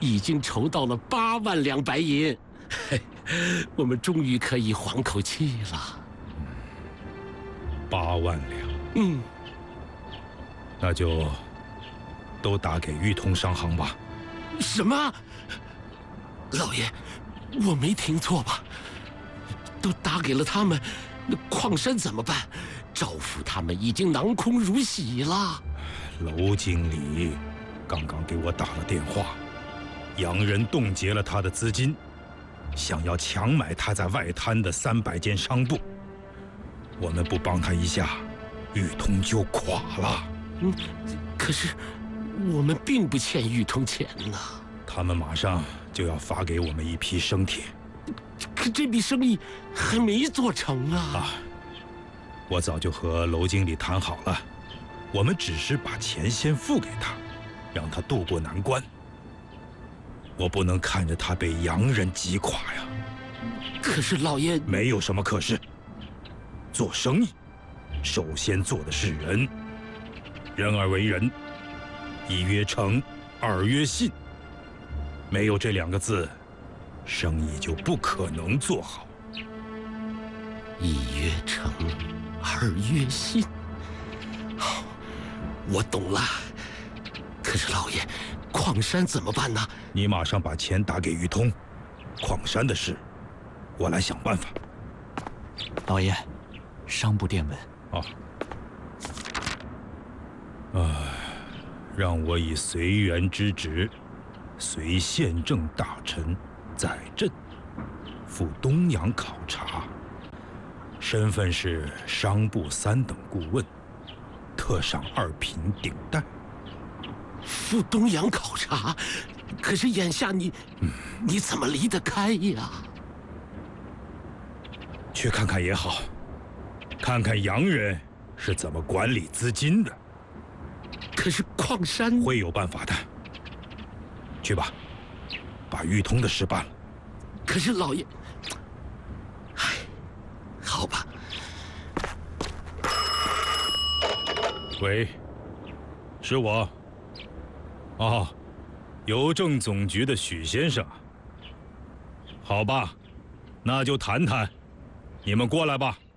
已经筹到了8万两白银，嘿，我们终于可以缓口气了。 8万两，那就都打给裕通商行吧。 什么？老爷，我没听错吧？都打给了他们，那矿山怎么办？赵府他们已经囊空如洗了。 楼经理刚刚给我打了电话，洋人冻结了他的资金，想要强买他在外滩的300间商铺。我们不帮他一下，裕通就垮了。 可是我们并不欠裕通钱呢。 他们马上就要发给我们一批生铁， 可这笔生意还没做成啊！ 我早就和楼经理谈好了，我们只是把钱先付给他，让他渡过难关。我不能看着他被洋人击垮呀！ 可是老爷， 没有什么可是。做生意，首先做的是人，人而为人，一曰诚，二曰信。没有这2个字，生意就不可能做好。 一曰诚，二曰信。好，我懂了。可是老爷，矿山怎么办呢？ 你马上把钱打给裕通，矿山的事，我来想办法。 老爷，商部电文。 让我以随员之职，随县政大臣在镇，赴东洋考察，身份是商部3等顾问，特赏2品顶戴。 赴东洋考察，可是眼下你怎么离得开呀？ 去看看也好，看看洋人是怎么管理资金的。 可是矿山会有办法的。去吧，把裕通的事办了。 可是老爷，好吧。 喂，是我。邮政总局的许先生。好吧，那就谈谈。你们过来吧。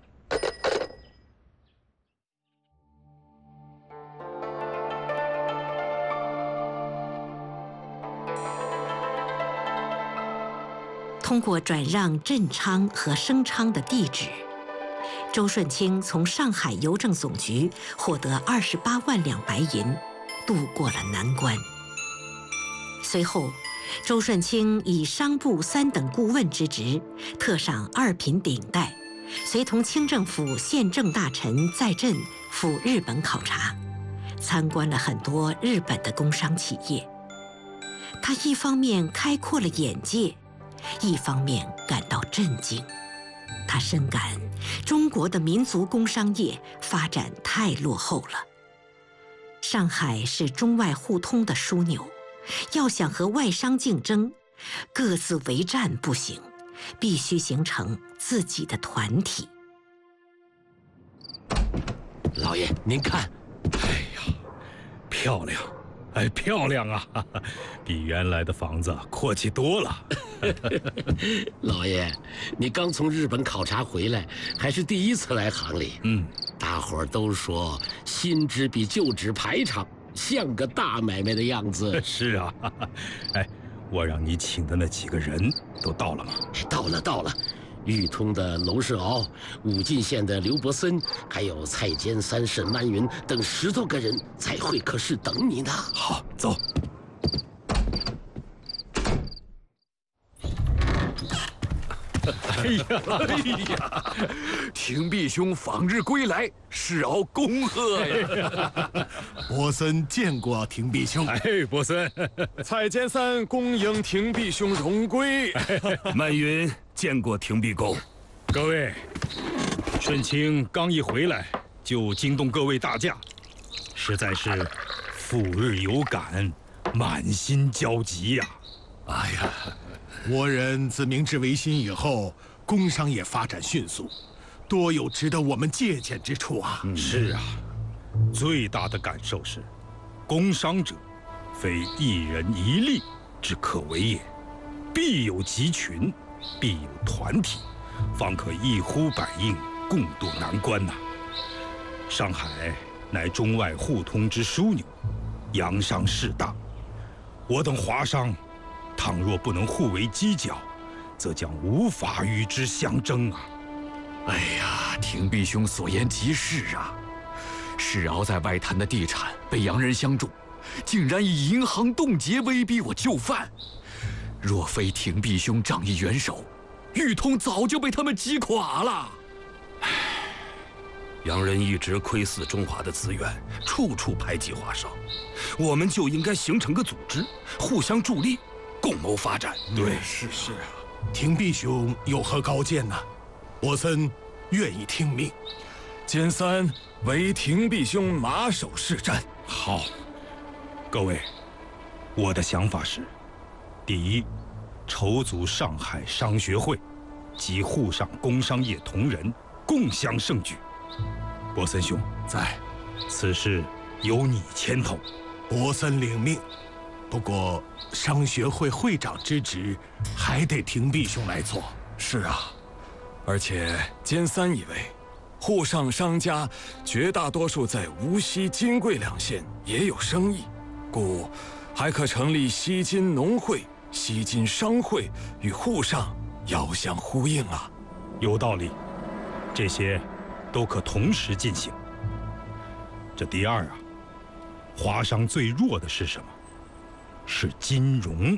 通过转让镇昌和升昌的地址，周顺清从上海邮政总局获得28万两白银，渡过了难关。随后，周顺清以商部3等顾问之职，特赏2品顶戴，随同清政府县政大臣在镇赴日本考察，参观了很多日本的工商企业。他一方面开阔了眼界，一方面感到震惊。他深感中国的民族工商业发展太落后了。上海是中外互通的枢纽，要想和外商竞争，各自为战不行，必须形成自己的团体。 老爷，您看， 漂亮，漂亮啊！比原来的房子阔气多了。 老爷，你刚从日本考察回来，还是第一次来行里。大伙儿都说新址比旧址排场，像个大买卖的样子。 是啊，我让你请的那几个人都到了吗？ 到了。裕通的娄世敖，武进县的刘伯森，还有蔡坚三、沈曼云等10多个人在会客室等你呢。 好，走。 哎呀，廷弼兄访日归来，世敖恭贺呀！ 伯森见过廷弼兄。 伯森。 蔡坚三恭迎廷弼兄荣归。 曼云见过廷弼公。各位，顺清刚一回来就惊动各位大驾，实在是赴日有感，满心焦急呀。 倭人自明治维新以后，工商业发展迅速，多有值得我们借鉴之处啊！ 是啊，最大的感受是，工商者非一人一利之可为也。必有集群，必有团体，方可一呼百应，共度难关呐。上海乃中外互通之枢纽，洋商势大，我等华商，倘若不能互为犄角，则将无法与之相争啊！ 哎呀，廷弼兄所言极是啊！世鳌在外滩的地产被洋人相中，竟然以银行冻结威逼我就范。若非廷弼兄仗义援手，裕通早就被他们击垮了。 洋人一直窥伺中华的资源，处处排挤华商，我们就应该形成个组织，互相助力，共谋发展。 对， 是啊，廷弼兄有何高见呢？我森愿意听命。 监三为廷弼兄马首是瞻。 好，各位，我的想法是：第一，筹组上海商学会，及沪上工商业同仁，共襄盛举。伯森兄在， 此事由你牵头。 伯森领命。不过商学会会长之职还得廷弼兄来做。 是啊，而且监三以为，沪上商家绝大多数在无锡、金贵两县也有生意，故还可成立西金农会、西金商会，与沪上遥相呼应啊。 有道理，这些都可同时进行。这第二啊，华商最弱的是什么？是金融。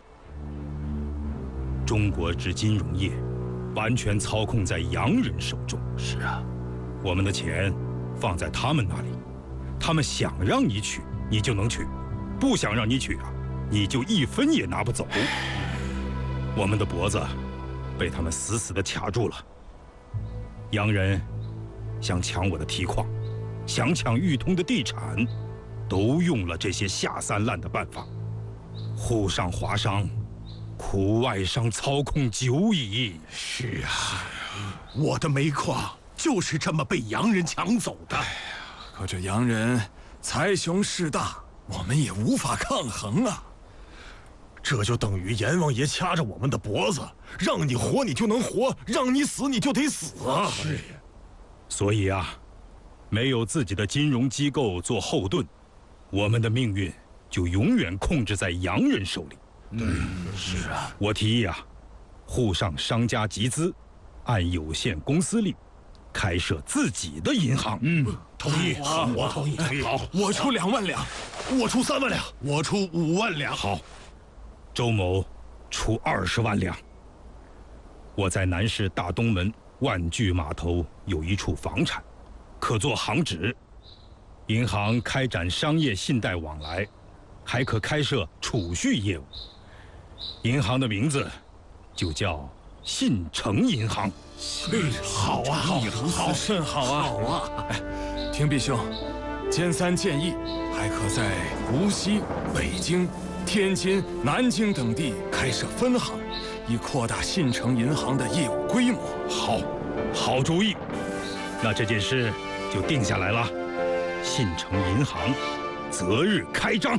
中国之金融业完全操控在洋人手中。 是啊， 我们的钱放在他们那里，他们想让你取，你就能取；不想让你取啊，你就一分也拿不走。我们的脖子被他们死死地卡住了。洋人想抢我的提矿，想抢裕通的地产，都用了这些下三滥的办法。沪上华商苦外商操控久矣。 是啊，我的煤矿就是这么被洋人抢走的。 可这洋人财雄势大，我们也无法抗衡啊。 这就等于阎王爷掐着我们的脖子，让你活你就能活，让你死你就得死啊！ 是。 所以啊，没有自己的金融机构做后盾，我们的命运就永远控制在洋人手里。 是啊。 我提议啊，沪上商家集资，按有限公司例，开设自己的银行。 同意。我同意。 好， 我出2万两， 我出3万两， 我出5万两。 好，周某出20万两。我在南市大东门万聚码头有一处房产，可做行址，银行开展商业信贷往来，还可开设储蓄业务。银行的名字就叫信诚银行。 好啊，好， 甚好啊！ 好啊！廷弼兄，监三建议还可在无锡、北京、天津、南京等地开设分行，以扩大信诚银行的业务规模。 好主意。那这件事就定下来了。信诚银行择日开张。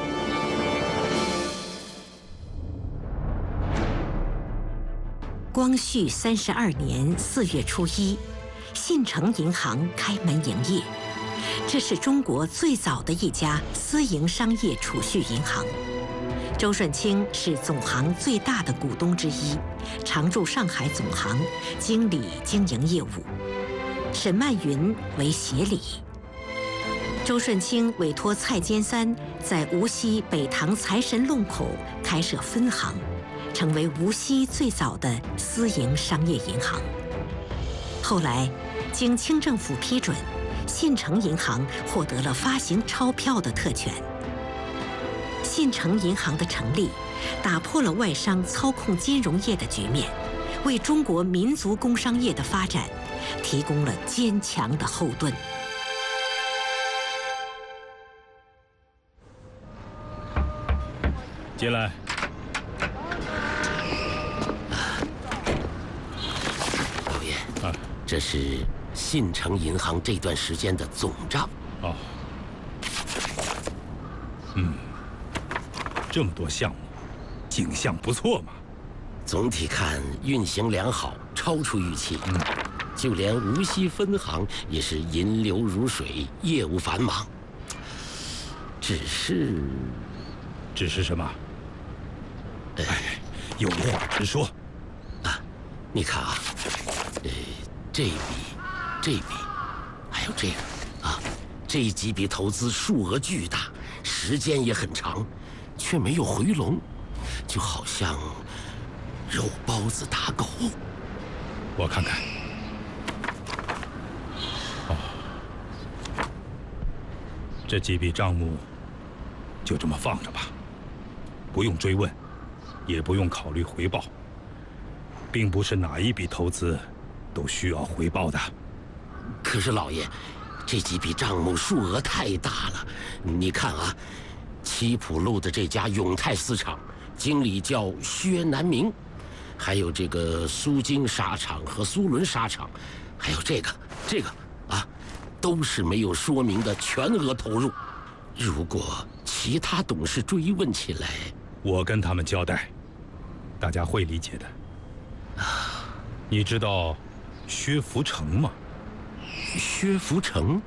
光绪32年4月初1，信诚银行开门营业。这是中国最早的一家私营商业储蓄银行。周顺清是总行最大的股东之一，常驻上海总行，经理经营业务。沈曼云为协理。周顺清委托蔡监三在无锡北塘财神弄口开设分行，成为无锡最早的私营商业银行。后来，经清政府批准，信诚银行获得了发行钞票的特权。信诚银行的成立，打破了外商操控金融业的局面，为中国民族工商业的发展提供了坚强的后盾。 进来。 老爷，这是信诚银行这段时间的总账。 哦。这么多项目， 景象不错嘛。 总体看运行良好，超出预期。就连无锡分行也是银流如水，业务繁忙。只是什么？有话直说。 你看啊，这笔，还有这个这几笔投资数额巨大，时间也很长，却没有回笼，就好像肉包子打狗。 我看看。这几笔账目就这么放着吧，不用追问，也不用考虑回报。并不是哪一笔投资都需要回报的。 可是老爷，这几笔账目数额太大了。你看啊，七浦路的这家永泰丝厂，经理叫薛南明，还有这个苏京纱厂和苏伦纱厂，还有这个都是没有说明的全额投入。如果其他董事追问起来， 我跟他们交代，大家会理解的。你知道薛福成吗？ 薛福成，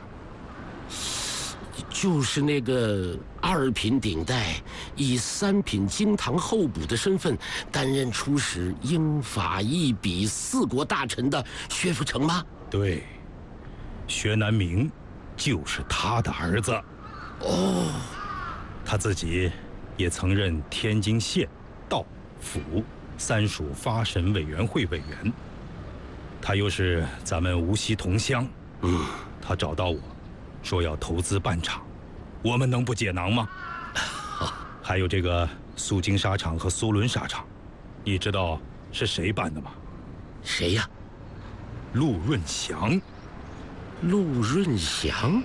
就是那个2品顶戴，以3品京堂候补的身份担任出使英法意比4国大臣的薛福成吗？ 对，薛南明就是他的儿子。他自己也曾任天津县、道、府3属发审委员会委员。他又是咱们无锡同乡，他找到我，说要投资办厂，我们能不解囊吗？还有这个苏京纱厂和苏伦纱厂，你知道是谁办的吗？ 谁呀？ 陆润祥。 陆润祥？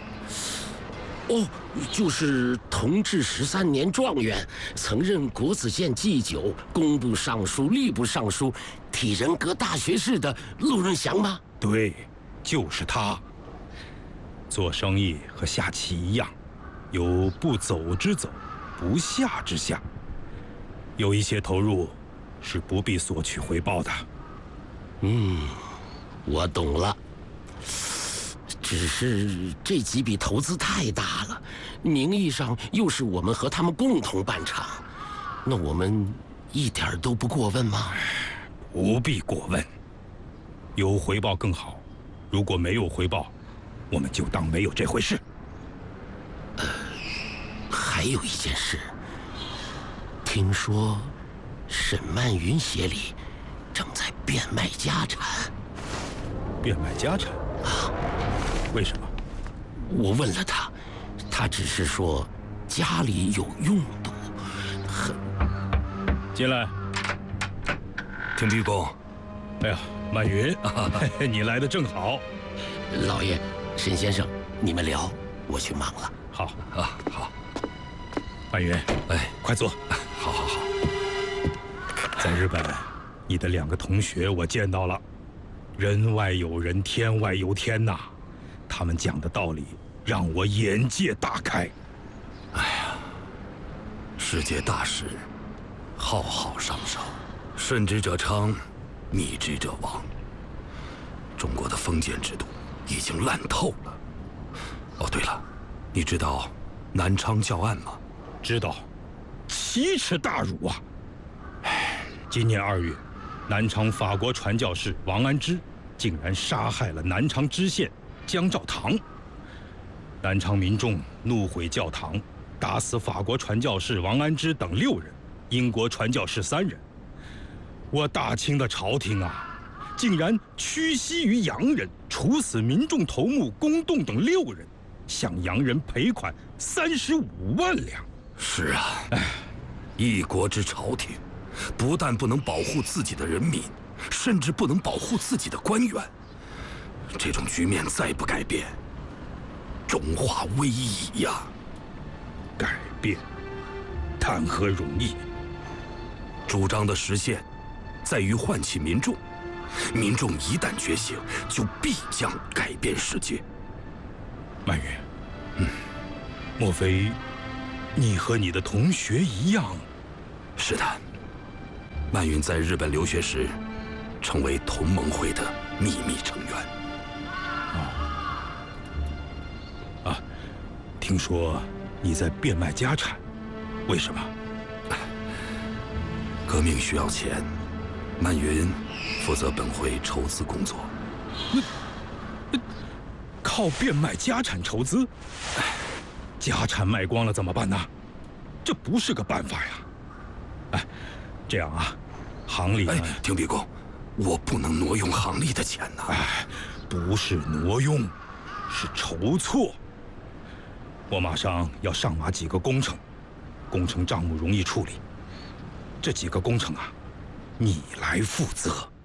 就是同治13年状元，曾任国子监祭酒、工部尚书、吏部尚书、体仁阁大学士的陆润祥吗？ 对，就是他。做生意和下棋一样，有不走之走，不下之下。有一些投入是不必索取回报的。 我懂了。只是这几笔投资太大了，名义上又是我们和他们共同办厂，那我们一点都不过问吗？ 不必过问，有回报更好。如果没有回报，我们就当没有这回事。 还有一件事，听说沈曼云协理正在变卖家产。 变卖家产？为什么？ 我问了他，他只是说家里有用度。 进来。 听毕公。 哎呀，曼云，你来的正好。 老爷，沈先生，你们聊，我去忙了。 好好。 曼云，快坐。 好。 在日本，你的2个同学我见到了，人外有人，天外有天呐。他们讲的道理让我眼界大开。 世界大事，浩浩汤汤，顺之者昌，逆之者亡。中国的封建制度已经烂透了。对了，你知道南昌教案吗？ 知道，奇耻大辱啊！今年2月，南昌法国传教士王安之竟然杀害了南昌知县江兆堂。南昌民众怒毁教堂，打死法国传教士王安之等6人，英国传教士3人。我大清的朝廷啊，竟然屈膝于洋人，处死民众头目龚栋等6人，向洋人赔款35万两。 是啊，一国之朝廷，不但不能保护自己的人民，甚至不能保护自己的官员。这种局面再不改变，中华危矣呀！ 改变，谈何容易？ 主张的实现，在于唤起民众。民众一旦觉醒，就必将改变世界。 曼云，莫非你和你的同学一样？ 是的， 曼云在日本留学时，成为同盟会的秘密成员。 听说你在变卖家产，为什么？ 革命需要钱，曼云负责本会筹资工作。 靠变卖家产筹资？家产卖光了怎么办呢？这不是个办法呀！这样啊，行里呢？ 听毕公，我不能挪用行里的钱呐。 不是挪用，是筹措。我马上要上马几个工程，工程账目容易处理。这几个工程啊，你来负责。